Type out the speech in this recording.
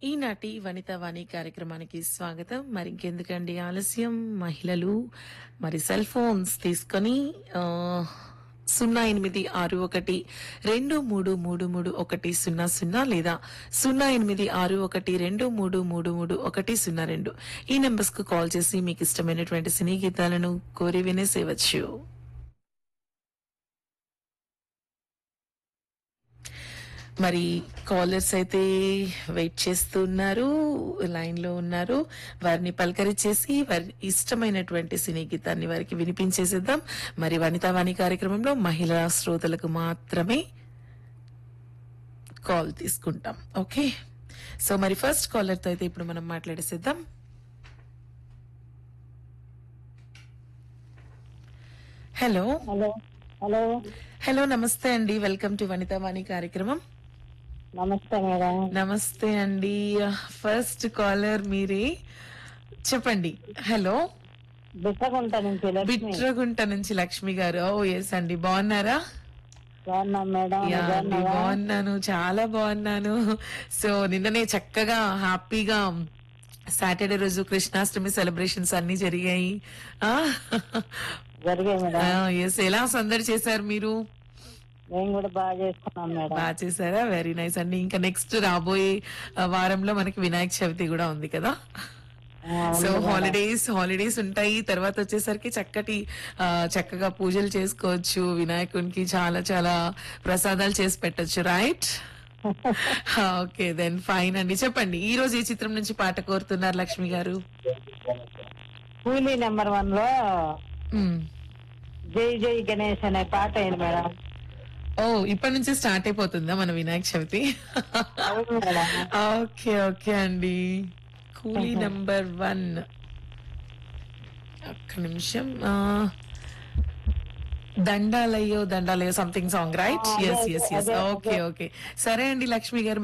ఈనాటి వనితా వాణి కార్యక్రమానికి స్వాగతం. మరి ఇంకెందుకండి ఆలస్యం, మహిళలు మరి సెల్ ఫోన్స్ తీసుకొని 086123333100 లేదా 086123333102 ఈ నెంబర్స్ కు కాల్ చేసి మీకు ఇష్టమైనటువంటి సినీ గీతాలను కోరి వినేసేవచ్చు. మరి కాలర్స్ అయితే వెయిట్ చేస్తున్నారు, లైన్ లో ఉన్నారు. వారిని పలకరించేసి వారి ఇష్టమైనటువంటి సినీ గీతాన్ని వారికి వినిపించేసేద్దాం. మరి వనితావాణి కార్యక్రమంలో మహిళా శ్రోతలకు మాత్రమే కాల్ తీసుకుంటాం. ఓకే, సో మరి ఫస్ట్ కాలర్ తో అయితే ఇప్పుడు మనం మాట్లాడేసేద్దాం. హలో హలో హలో హలో, నమస్తే అండి. వెల్కమ్ టు వనితావాణి కార్యక్రమం. నమస్తే మేడం. నమస్తే అండి. ఫస్ట్ కాలర్ మీరే, చెప్పండి. హలో, బిట్టగుంట నుంచి లక్ష్మి. బిట్రగుంట నుంచి లక్ష్మి గారు. ఓ ఎస్ అండి, బాగున్నారా? బాగున్నాం మేడం. యా అండి, బాగున్నావా? బాగున్నాను, చాలా బాగున్నాను. సో నిన్ననే చక్కగా హ్యాపీగా సాటర్డే రోజు కృష్ణాష్టమి సెలబ్రేషన్స్ అన్ని జరిగాయి. జరిగాయి మేడం. ఎస్, ఎలా సందడి చేశారు మీరు? మేము కూడా బాగా చేసుకున్నాం మేడం. బాగా చేశారా? వెరీ నైస్ అండి. ఇంకా నెక్స్ట్ రాబోయే వారంలో మనకి వినాయక చవితి కూడా ఉంది కదా. సో హాలిడేస్ ఉంటాయి. తర్వాత వచ్చేసరికి చక్కగా పూజలు చేసుకోవచ్చు. వినాయకునికి చాలా చాలా ప్రసాదాలు చేసి పెట్టొచ్చు, రైట్? ఓకే దెన్ ఫైన్ అండి. చెప్పండి, ఈ రోజు ఈ చిత్రం నుంచి పాట కోరుతున్నారు లక్ష్మి గారు? కూలీ నెంబర్ 1 లో జై జై గణేష్ అనే పాట అయింది మేడం. ఓ, ఇప్పటి నుంచి స్టార్ట్ అయిపోతుందా మన వినాయక చవితి? అవును మేడం. ఓకే ఓకే అండి. కూలీ నెంబర్ 1, ఒక్క నిమిషం. దండాలయ్యో దండాలయ్యో something song, right? Yes yes yes. Okay okay, సరే అండి లక్ష్మి గారు.